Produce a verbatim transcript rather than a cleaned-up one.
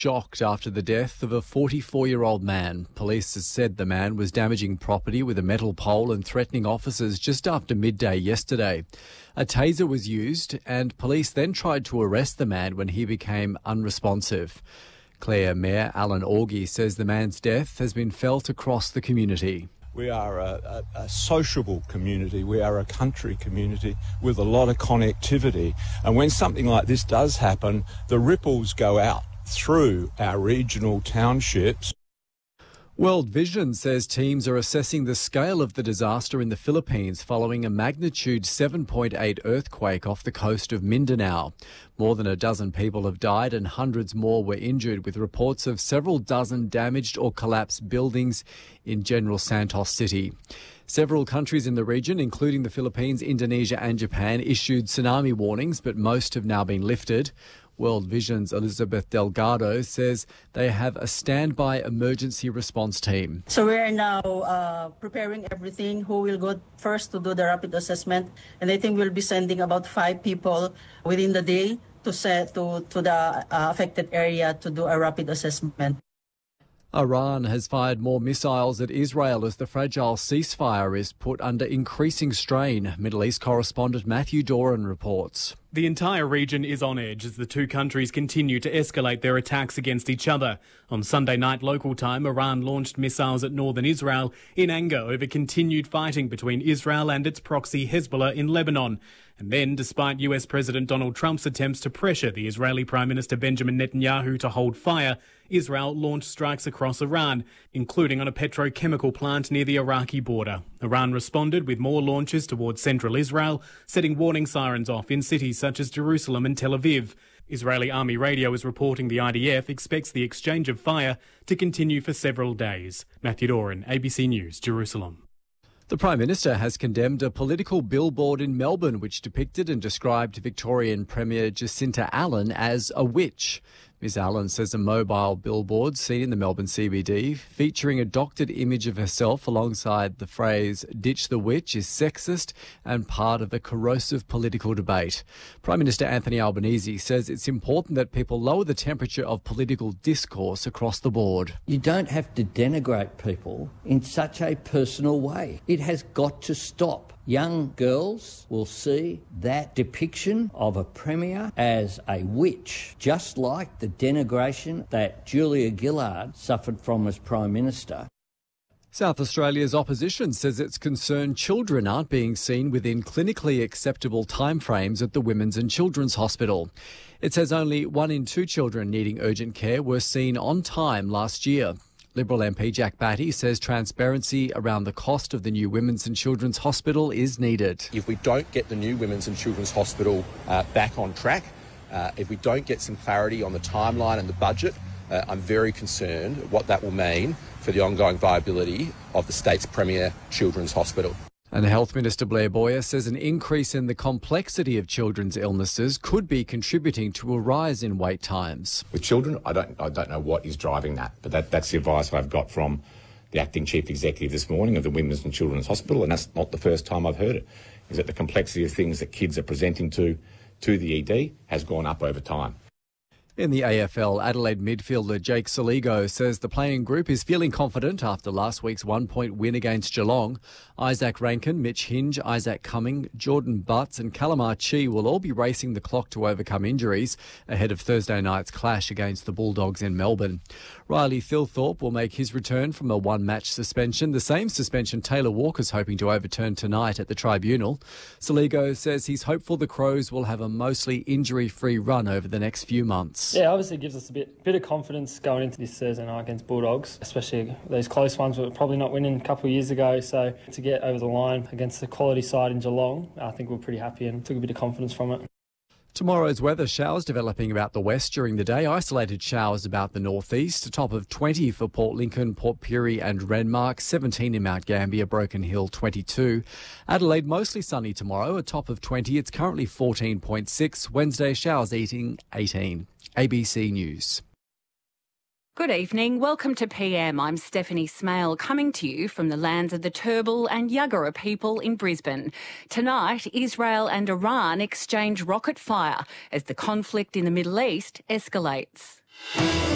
Shocked after the death of a forty-four-year-old man. Police has said the man was damaging property with a metal pole and threatening officers just after midday yesterday. A taser was used and police then tried to arrest the man when he became unresponsive. Clare Mayor Alan Augie says the man's death has been felt across the community. We are a, a, a sociable community. We are a country community with a lot of connectivity. And when something like this does happen, the ripples go out through our regional townships. World Vision says teams are assessing the scale of the disaster in the Philippines following a magnitude seven point eight earthquake off the coast of Mindanao. More than a dozen people have died and hundreds more were injured, with reports of several dozen damaged or collapsed buildings in General Santos City. Several countries in the region, including the Philippines, Indonesia and Japan, issued tsunami warnings, but most have now been lifted. World Vision's Elizabeth Delgado says they have a standby emergency response team. So we are now uh, preparing everything. Who will go first to do the rapid assessment? And I think we'll be sending about five people within the day to set to, to the uh, affected area to do a rapid assessment. Iran has fired more missiles at Israel as the fragile ceasefire is put under increasing strain. Middle East correspondent Matthew Doran reports. The entire region is on edge as the two countries continue to escalate their attacks against each other. On Sunday night local time, Iran launched missiles at northern Israel in anger over continued fighting between Israel and its proxy Hezbollah in Lebanon. And then, despite U S President Donald Trump's attempts to pressure the Israeli Prime Minister Benjamin Netanyahu to hold fire, Israel launched strikes across Iran, including on a petrochemical plant near the Iraqi border. Iran responded with more launches towards central Israel, setting warning sirens off in cities such as Jerusalem and Tel Aviv. Israeli Army Radio is reporting the I D F expects the exchange of fire to continue for several days. Matthew Doran, A B C News, Jerusalem. The Prime Minister has condemned a political billboard in Melbourne which depicted and described Victorian Premier Jacinta Allen as a witch. Miz Allen says a mobile billboard seen in the Melbourne C B D featuring a doctored image of herself alongside the phrase "ditch the witch" is sexist and part of a corrosive political debate. Prime Minister Anthony Albanese says it's important that people lower the temperature of political discourse across the board. You don't have to denigrate people in such a personal way. It has got to stop. Young girls will see that depiction of a premier as a witch, just like the denigration that Julia Gillard suffered from as Prime Minister. South Australia's opposition says it's concerned children aren't being seen within clinically acceptable timeframes at the Women's and Children's Hospital. It says only one in two children needing urgent care were seen on time last year. Liberal M P Jack Batty says transparency around the cost of the new Women's and Children's Hospital is needed. If we don't get the new Women's and Children's Hospital uh, back on track, uh, if we don't get some clarity on the timeline and the budget, uh, I'm very concerned what that will mean for the ongoing viability of the state's premier children's hospital. And Health Minister Blair Boyer says an increase in the complexity of children's illnesses could be contributing to a rise in wait times. With children, I don't, I don't know what is driving that, but that, that's the advice I've got from the Acting Chief Executive this morning of the Women's and Children's Hospital, and that's not the first time I've heard it, is that the complexity of things that kids are presenting to, to the E D has gone up over time. In the A F L, Adelaide midfielder Jake Saligo says the playing group is feeling confident after last week's one-point win against Geelong. Isaac Rankin, Mitch Hinge, Isaac Cumming, Jordan Butts and Calamar Chi will all be racing the clock to overcome injuries ahead of Thursday night's clash against the Bulldogs in Melbourne. Riley Thilthorpe will make his return from a one-match suspension, the same suspension Taylor Walker's hoping to overturn tonight at the tribunal. Saligo says he's hopeful the Crows will have a mostly injury-free run over the next few months. Yeah, obviously it gives us a bit bit of confidence going into this Thursday night against Bulldogs, especially these close ones we were probably not winning a couple of years ago. So to get over the line against the quality side in Geelong, I think we're pretty happy and took a bit of confidence from it. Tomorrow's weather, showers developing about the west during the day, isolated showers about the northeast, a top of twenty for Port Lincoln, Port Pirie and Renmark, seventeen in Mount Gambier, Broken Hill twenty-two. Adelaide mostly sunny tomorrow, a top of twenty, it's currently fourteen point six. Wednesday showers eating eighteen. A B C News. Good evening. Welcome to P M. I'm Stephanie Smale, coming to you from the lands of the Turrbal and Yuggera people in Brisbane. Tonight, Israel and Iran exchange rocket fire as the conflict in the Middle East escalates.